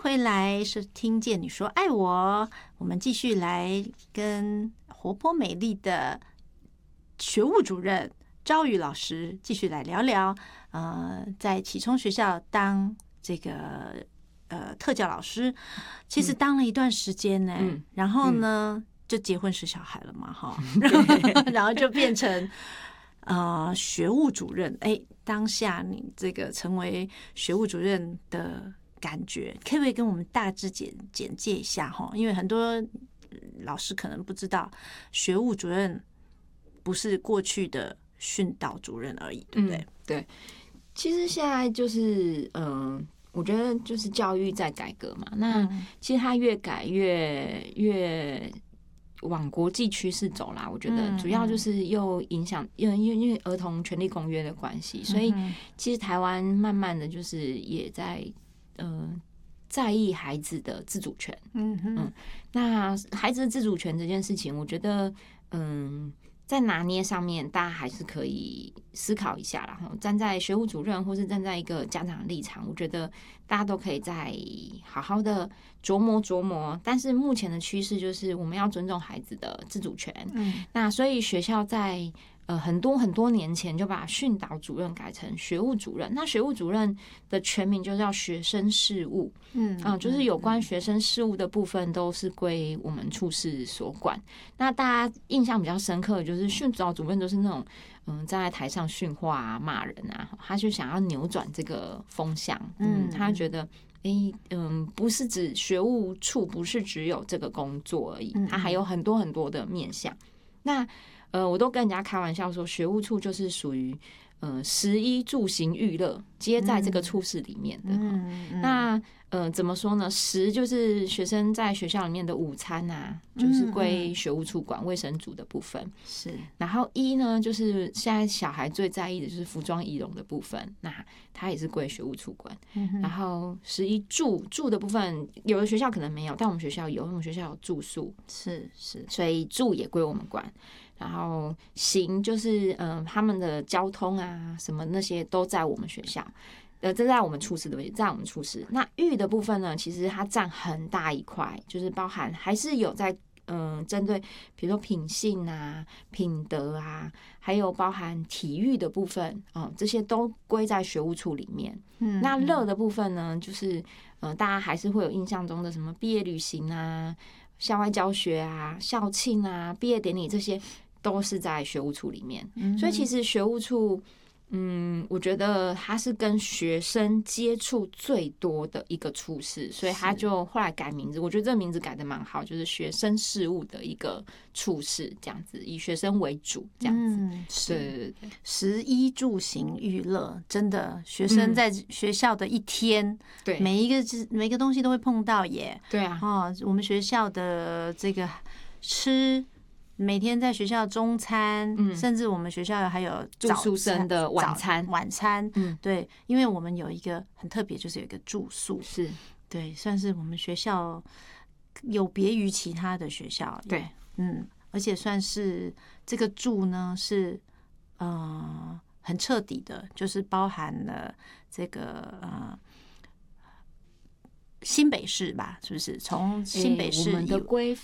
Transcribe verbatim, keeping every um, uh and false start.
回来，是听见你说爱我，我们继续来跟活泼美丽的学务主任昭瑜老师继续来聊聊。呃，在启聪学校当这个呃特教老师，其实当了一段时间呢、嗯，然后呢、嗯、就结婚生小孩了嘛，哈，然后就变成呃学务主任。哎，当下你这个成为学务主任的感觉，可不可以跟我们大致简简介一下哈？因为很多老师可能不知道，学务主任不是过去的训导主任而已，对不对？嗯、 对，其实现在就是嗯、呃，我觉得就是教育在改革嘛。那其实它越改越越往国际趋势走啦。我觉得主要就是又影响，因为因为儿童权利公约的关系，所以其实台湾慢慢的就是也在。呃，在意孩子的自主权，嗯嗯，那孩子的自主权这件事情，我觉得，嗯，在拿捏上面，大家还是可以思考一下啦。站在学务主任或是站在一个家长的立场，我觉得大家都可以再好好的琢磨琢磨。但是目前的趋势就是我们要尊重孩子的自主权，嗯，那所以学校在。呃，很多很多年前就把训导主任改成学务主任。那学务主任的全名就叫学生事务，嗯啊、呃，就是有关学生事务的部分都是归我们处室所管。那大家印象比较深刻的就是训导主任都是那种嗯站在台上训话啊、骂人啊，他就想要扭转这个风向，嗯，他觉得。哎，嗯，不是指学务处不是只有这个工作而已，它还有很多很多的面向。那呃，我都跟人家开玩笑说，学务处就是属于呃食衣住行娱乐皆在这个处室里面的。嗯嗯、那呃怎么说呢？食就是学生在学校里面的午餐啊，就是归学务处管卫生组的部分。是，然后衣呢，就是现在小孩最在意的就是服装仪容的部分，那它也是归学务处管。嗯、然后食衣住住的部分，有的学校可能没有，但我们学校有，我们学校有住宿，是是，所以住也归我们管。然后行就是嗯、呃，他们的交通啊什么那些都在我们学校，呃，这在我们处室的位置，在我们处室。那育的部分呢，其实它占很大一块，就是包含还是有在嗯针对，比如说品性啊、品德啊，还有包含体育的部分啊、呃，这些都归在学务处里面。嗯，那乐的部分呢，就是呃，大家还是会有印象中的什么毕业旅行啊、校外教学啊、校庆啊、毕业典礼这些。都是在学务处里面，所以其实学务处，嗯，我觉得他是跟学生接触最多的一个处室，所以他就后来改名字。我觉得这个名字改的蛮好，就是学生事务的一个处室，这样子以学生为主，这样子。嗯，是对对对， 食衣住行娱乐，真的学生在学校的一天，对、嗯、每一个每一个东西都会碰到耶。对啊，哦，我们学校的这个吃。每天在学校中餐，嗯、甚至我们学校还有住宿生的晚餐， 晚餐，嗯，对，因为我们有一个很特别，就是有一个住宿，是对，算是我们学校有别于其他的学校，对，嗯，而且算是这个住呢是呃很彻底的，就是包含了这个呃。新北市吧，是不是？从新北市、 欸、我们的规